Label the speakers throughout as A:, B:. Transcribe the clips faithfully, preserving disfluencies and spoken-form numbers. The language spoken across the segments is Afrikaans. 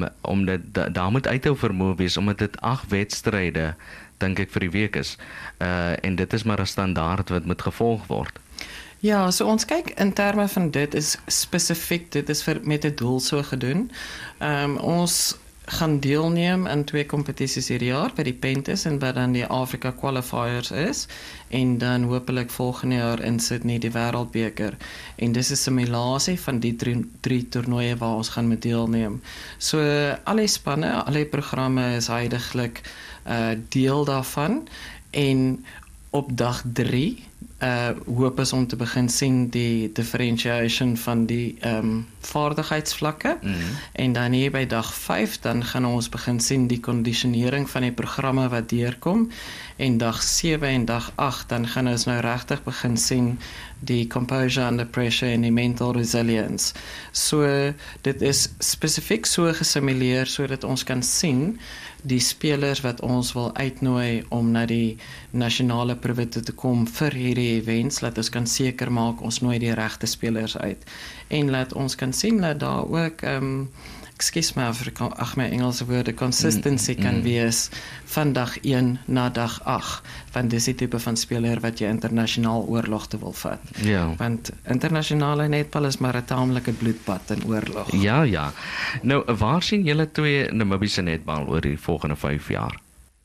A: om dit, da, daar moet uithou vermoë wees, omdat dit agt wedstryde, dink ek, vir die week is. Uh, en dit is maar 'n standaard wat moet gevolg word.
B: Ja, so ons kyk in terme van dit is spesifiek, dit is vir, met 'n doel so gedoen. Um, ons gaan deelneem in twee kompetisies hierdie jaar, by die Pentas en wat dan die Afrika Qualifiers is, en dan hopelik volgende jaar in Sydney die Wêreldbeker. En dis 'n simulasie van die drie, drie toernooie waar ons gaan met deelneem. So al die spanne, al die programme is heidaglik uh, deel daarvan, en op dag drie uh, hoop is om te begin sien die differentiation van die um, vaardigheidsvlakke. Mm-hmm. En dan hier by dag vyf, dan gaan ons begin sien die kondisionering van die programme wat deurkom. En dag sewe en dag agt, dan gaan ons nou regtig begin sien die composure under pressure en die mental resilience. So dit is spesifiek so gesimuleer sodat ons kan sien die spelers wat ons wil uitnooi om na die nasionale proewe toe te kom vir hierdie events, laat ons kan seker maak ons nooi die regte spelers uit. En laat ons kan sien dat daar ook um, ekskuus my Afrika, ag my Engelse woorde, consistency mm, kan mm. wees van dag een na dag agt, want dis die tipe van speler wat jy internasionaal oorlog te wil vat.
A: Ja.
B: Want internasionale netbal is maar 'n taamlike bloedbad in oorlog.
A: Ja, ja. Nou, waar sien julle twee Namibiese netbal oor die volgende vyf jaar?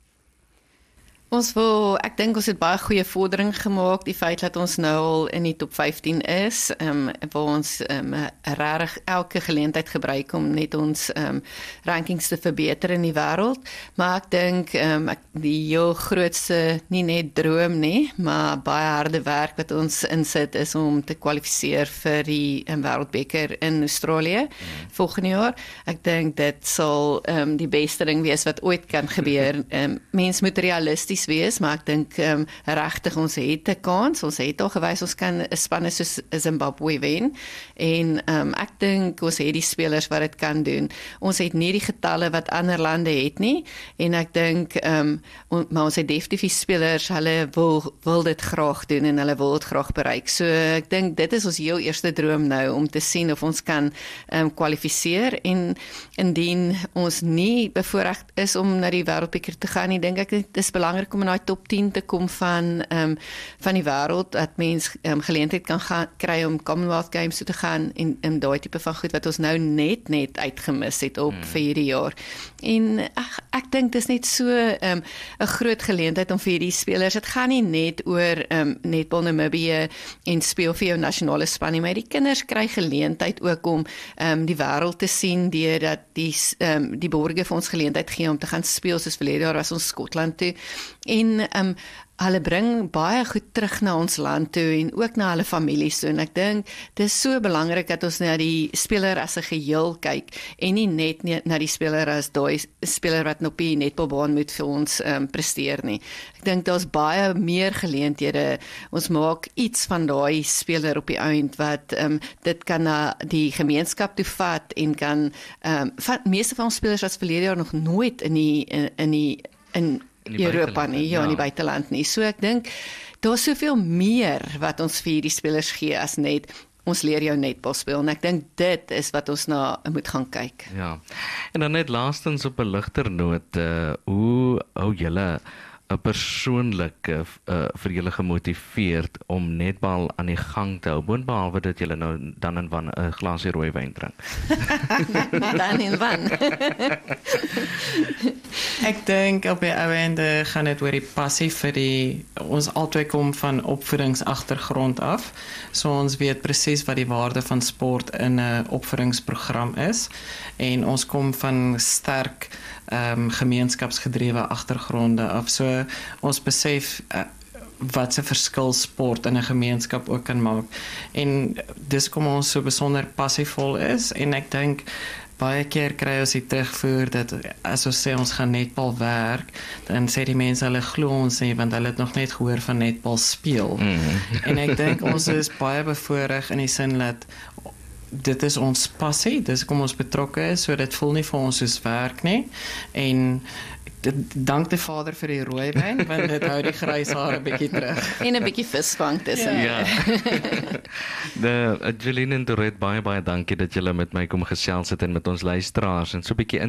C: Ons wil, ek dink ons het baie goeie vordering gemaak, die feit dat ons nou al in die top vyftien is, um, wil ons um, regtig elke geleentheid gebruik om net ons um, rankings te verbeter in die wêreld, maar ek dink um, ek, die heel grootste, nie net droom nie, maar baie harde werk wat ons insit is om te kwalifiseer vir die um, Wêreldbeker in Australië mm. volgende jaar. Ek dink dit sal um, die beste ding wees wat ooit kan gebeur. Um, mens moet realisties wees, maar ek dink um, regtig ons het 'n kans, ons het al gewys ons kan 'n spanne soos Zimbabwe wen, en um, ek dink ons het die spelers wat dit kan doen. Ons het nie die getalle wat ander lande het nie, en ek dink um, on, maar ons het definitief spelers, hulle wil, wil dit graag doen en hulle wil dit graag bereik. So ek dink dit is ons heel eerste droom nou, om te sien of ons kan um, kwalifiseer, en indien ons nie bevoorreg is om na die Wêreldbeker te gaan nie, dink ek dit is belangrik om in die top tien te kom van, um, van die wêreld, dat mens um, geleentheid kan gaan, kry om Commonwealth Games toe te gaan, en um, daai tipe van goed wat ons nou net net uitgemis het op hmm. vir hierdie jaar. En ach, ek dink dis net so 'n um, groot geleentheid om vir hierdie spelers, dit gaan nie net oor um, netbal Namibië en speel vir jou nasionale span nie, maar die kinders kry geleentheid ook om um, die wêreld te sien, deur dat die, um, die borgers vir ons geleentheid gee om te gaan speel, soos verlede jaar was ons Skotland toe, en um, hulle bring baie goed terug na ons land toe, en ook na hulle families toe, en ek dink, dit is so belangrik dat ons na die speler as 'n geheel kyk, en nie net nie, na die speler as daai speler wat op die netbalbaan moet vir ons um, presteer nie. Ek dink daar's baie meer geleenthede, ons maak iets van daai speler op die eind, wat um, dit kan na die gemeenskap toe vat, en kan, um, van, meeste van ons spelers was verlede jaar nog nooit in die, in, in die, in Europa nie, ja, in die buiteland nie. So ek dink, daar is soveel meer wat ons vir die spelers gee as net, ons leer jou netbal speel, en ek dink dit is wat ons na moet gaan kyk.
A: Ja, en dan net laastens op 'n ligter noot, uh, hoe hou julle uh, persoonlik uh, vir julle gemotiveerd om netbal aan die gang te hou, boonbehalwe dat julle nou dan en wan 'n glasie rooi wyn drink?
C: Dan en wan.
B: Ek dink op die ou einde gaan dit oor die passie vir die, ons albei kom van opvoedingsagtergrond af, so ons weet presies wat die waarde van sport in 'n opvoedingsprogram is, en ons kom van sterk um, gemeenskapsgedrewe agtergronde af, so ons besef uh, wat 'n verskil sport in 'n gemeenskap ook kan maak, en dis kom ons so besonder passievol is, en ek dink baie keer kry ons die terugvoer dat as ons sê ons gaan netbal werk, dan sê die mense hulle glo ons nie, want hulle het nog net gehoor van netbal speel. Mm. En ek dink ons is baie bevoorreg in die sin dat dit is ons passie, dis kom ons betrokke is, so dit voel nie vir ons soos werk nie, en dank die Vader vir die rooi wyn, want dit hou die grys hare 'n bietjie terug.
C: En 'n bietjie visvang tussen.
A: Ja. De Jeline en Dorette, baie baie dankie dat julle met my kom gesels het en met ons luisteraars en so 'n bietjie